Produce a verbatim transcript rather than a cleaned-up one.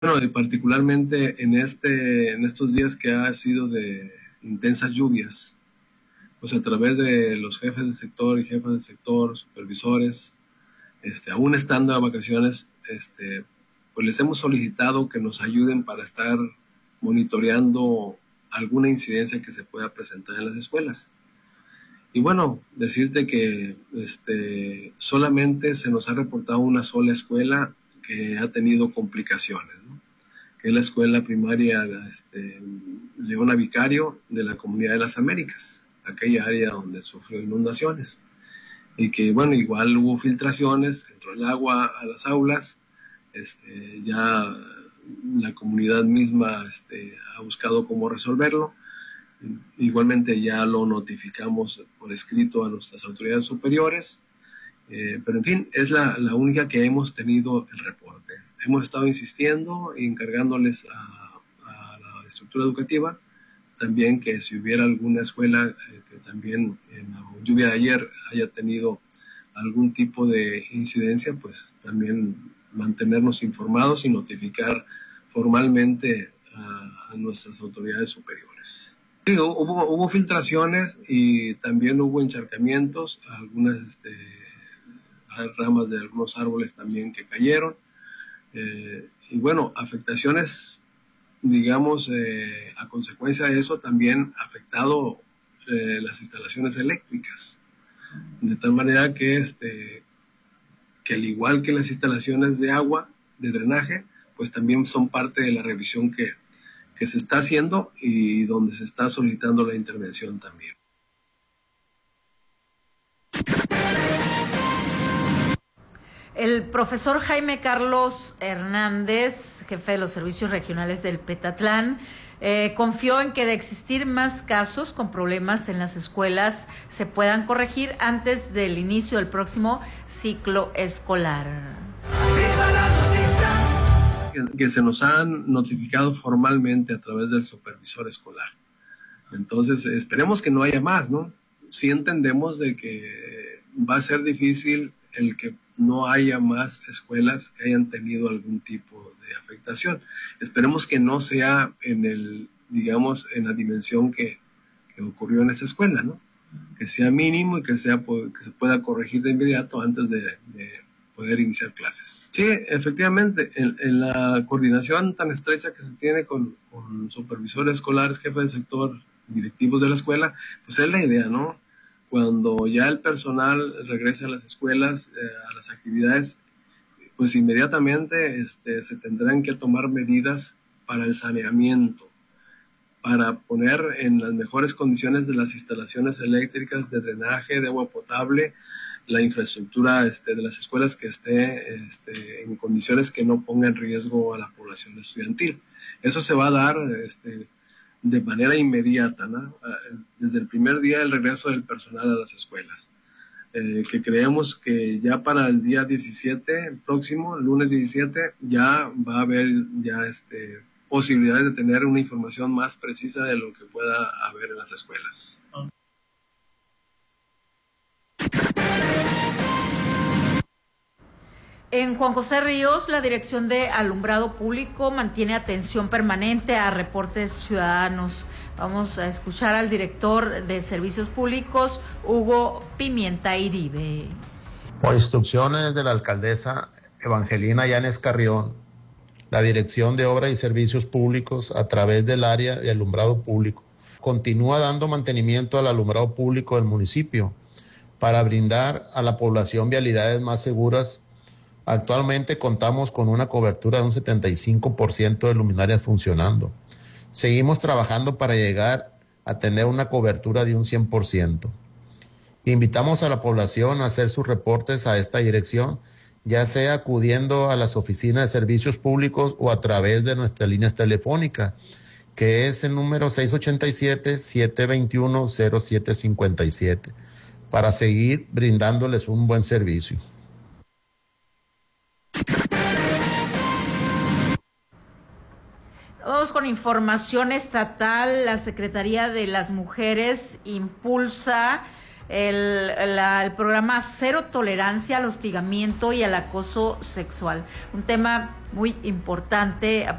Bueno, y particularmente en, este, en estos días que ha sido de intensas lluvias, pues a través de los jefes de sector y jefes de sector, supervisores, este, aún estando de vacaciones, este, pues les hemos solicitado que nos ayuden para estar monitoreando alguna incidencia que se pueda presentar en las escuelas. Y bueno, decirte que este, solamente se nos ha reportado una sola escuela que ha tenido complicaciones, ¿no? Que es la escuela primaria este, Leona Vicario de la Comunidad de las Américas, aquella área donde sufrió inundaciones. Y que bueno, igual hubo filtraciones, entró el agua a las aulas, este, ya la comunidad misma este, ha buscado cómo resolverlo. Igualmente ya lo notificamos por escrito a nuestras autoridades superiores, eh, pero en fin, es la, la única que hemos tenido el reporte. Hemos estado insistiendo y encargándoles a, a la estructura educativa también que si hubiera alguna escuela eh, que también en la lluvia de ayer haya tenido algún tipo de incidencia, pues también mantenernos informados y notificar formalmente a, a nuestras autoridades superiores. Sí, hubo, hubo filtraciones y también hubo encharcamientos, algunas este, ramas de algunos árboles también que cayeron. Eh, y bueno, afectaciones, digamos, eh, a consecuencia de eso también ha afectado eh, las instalaciones eléctricas. De tal manera que, este, que al igual que las instalaciones de agua, de drenaje, pues también son parte de la revisión que, que se está haciendo y donde se está solicitando la intervención también. El profesor Jaime Carlos Hernández, jefe de los servicios regionales del Petatlán, eh, confió en que de existir más casos con problemas en las escuelas se puedan corregir antes del inicio del próximo ciclo escolar. Que, que se nos han notificado formalmente a través del supervisor escolar. Entonces, esperemos que no haya más, ¿no? Sí entendemos de que va a ser difícil el que no haya más escuelas que hayan tenido algún tipo de afectación. Esperemos que no sea en el, digamos, en la dimensión que, que ocurrió en esa escuela, ¿no? Que sea mínimo y que, sea, que se pueda corregir de inmediato antes de, de poder iniciar clases. Sí, efectivamente, en, en la coordinación tan estrecha que se tiene con, con supervisores escolares, jefes de sector, directivos de la escuela, pues es la idea, ¿no? Cuando ya el personal regrese a las escuelas, eh, a las actividades, pues inmediatamente este, se tendrán que tomar medidas para el saneamiento, para poner en las mejores condiciones de las instalaciones eléctricas, de drenaje, de agua potable, la infraestructura este, de las escuelas que esté este, en condiciones que no ponga en riesgo a la población estudiantil. Eso se va a dar este, de manera inmediata, ¿no? Desde el primer día del regreso del personal a las escuelas, eh, que creemos que ya para el día diecisiete, el próximo, el lunes diecisiete, ya va a haber ya este, posibilidades de tener una información más precisa de lo que pueda haber en las escuelas. En Juan José Ríos, la Dirección de Alumbrado Público mantiene atención permanente a reportes ciudadanos. Vamos a escuchar al director de Servicios Públicos, Hugo Pimienta Iribe. Por instrucciones de la alcaldesa Evangelina Llanes Carrión, la Dirección de Obras y Servicios Públicos, a través del área de alumbrado público, continúa dando mantenimiento al alumbrado público del municipio para brindar a la población vialidades más seguras. Actualmente contamos con una cobertura de un setenta y cinco por ciento de luminarias funcionando. Seguimos trabajando para llegar a tener una cobertura de un cien por ciento. Invitamos a la población a hacer sus reportes a esta dirección, ya sea acudiendo a las oficinas de servicios públicos o a través de nuestras líneas telefónicas, que es el número seis ocho siete, siete dos uno, cero siete cinco siete, para seguir brindándoles un buen servicio. Vamos con información estatal. La Secretaría de las Mujeres impulsa el, la, el programa Cero Tolerancia al Hostigamiento y al Acoso Sexual. Un tema muy importante.